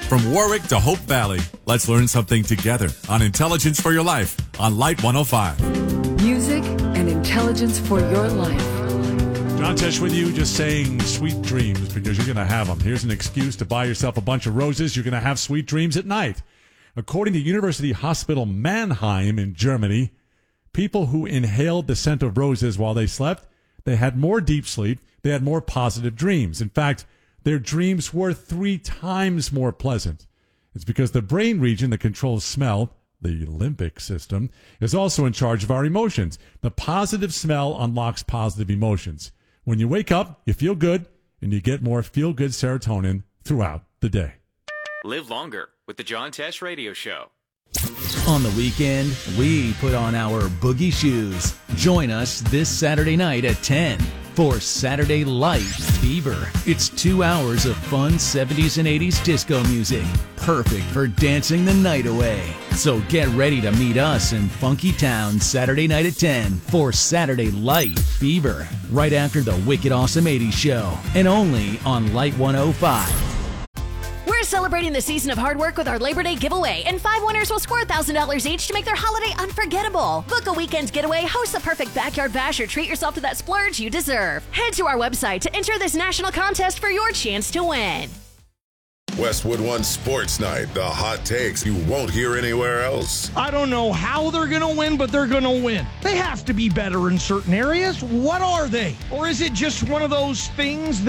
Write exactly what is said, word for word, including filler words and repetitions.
From Warwick to Hope Valley, let's learn something together on Intelligence for Your Life on Light one oh five. Music and intelligence for your life. John Tesh with you, just saying sweet dreams because you're going to have them. Here's an excuse to buy yourself a bunch of roses. You're going to have sweet dreams at night. According to University Hospital Mannheim in Germany, people who inhaled the scent of roses while they slept, they had more deep sleep, they had more positive dreams. In fact, their dreams were three times more pleasant. It's because the brain region that controls smell, the limbic system, is also in charge of our emotions. The positive smell unlocks positive emotions. When you wake up, you feel good, and you get more feel-good serotonin throughout the day. Live longer with the John Tesh Radio Show. On the weekend, we put on our boogie shoes. Join us this Saturday night at ten for Saturday Light Fever. It's two hours of fun seventies and eighties disco music, perfect for dancing the night away. So get ready to meet us in Funky Town Saturday night at ten for Saturday Light Fever, right after the Wicked Awesome eighties show, and only on Light one oh five. We're celebrating the season of hard work with our Labor Day giveaway, and five winners will score one thousand dollars each to make their holiday unforgettable. Book a weekend getaway, host the perfect backyard bash, or treat yourself to that splurge you deserve. Head to our website to enter this national contest for your chance to win. Westwood One Sports Night, the hot takes you won't hear anywhere else. I don't know how they're going to win, but they're going to win. They have to be better in certain areas. What are they? Or is it just one of those things that